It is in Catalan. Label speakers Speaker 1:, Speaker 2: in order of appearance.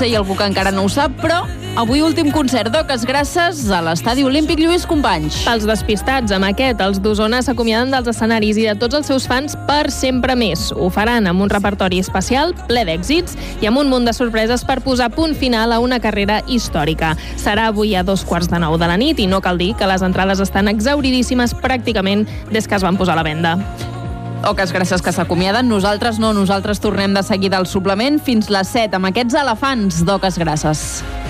Speaker 1: Hi ha algú que encara no ho sap, però avui últim concert d'Oques Grasses a l'Estadi Olímpic Lluís Companys.
Speaker 2: Pels despistats, amb aquest, els d'Osona s'acomiaden dels escenaris i de tots els seus fans per sempre més. Ho faran amb un repertori especial, ple d'èxits, i amb un munt de sorpreses per posar punt final a una carrera històrica. Serà avui a 9:15 de la nit i no cal dir que les entrades estan exhauridíssimes pràcticament des que es van posar a la venda.
Speaker 1: Oques Grasses que s'acomiaden, nosaltres no, nosaltres tornem de seguida al suplement fins les 7 amb aquests elefants d'Oques Grasses.